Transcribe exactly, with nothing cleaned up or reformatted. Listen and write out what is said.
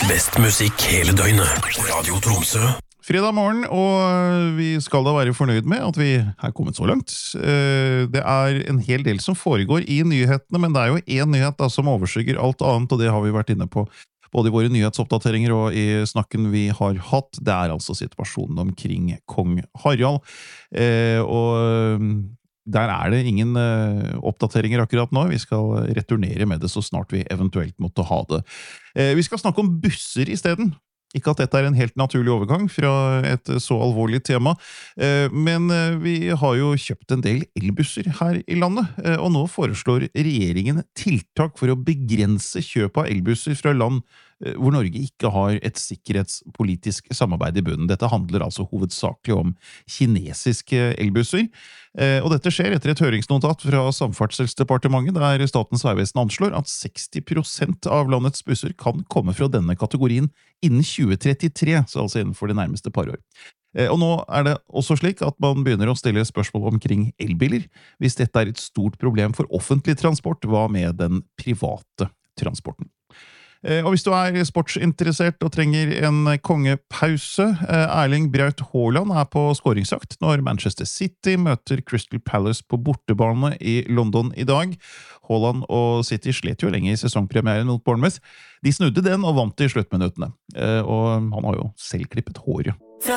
Best musikk hele døgnet. Radio Tromsø. Fredag morgen, og vi skal da være fornøyd med at vi er kommet så langt. Det er en hel del som foregår i nyhetene, men det er jo en nyhet da som overskygger alt annet, og det har vi vært inne på både i våre nyhetsoppdateringer og i snakken vi har hatt. Det er altså situasjonen omkring kong Harald. Og der er det ingen oppdateringer akkurat nå. Vi skal returnere med det så snart vi eventuelt måtte ha det. Vi skal snakke om busser i stedet. Ikke at dette er en helt naturlig overgang fra et så alvorlig tema, men vi har jo kjøpt en del elbusser her i landet, og nå foreslår regjeringen tiltak for å begrense kjøp av elbusser fra land hvor Norge ikke har et sikkerhetspolitisk samarbeid i bunnen. Dette handler altså hovedsakelig om kinesiske elbusser, og dette skjer etter et høringsnotat fra Samferdselsdepartementet, der Statens vegvesen anslår at seksti prosent av landets busser kan komme fra denne kategorien innen tjue trettitre, så altså innenfor de nærmeste par år. Og nå er det også slik at man begynner å stille spørsmål omkring elbiler. Hvis dette er et stort problem for offentlig transport, hva med den private transporten? Og hvis du er sportsinteressert og trenger en kongepause, Erling Braut Haaland er på skåringsjakt når Manchester City møter Crystal Palace på bortebane i London i dag. Haaland og City slet jo lenge i sesongpremieren mot Bournemouth. De snudde den og vant i sluttminuttene. Og han har jo selv klippet håret. Fra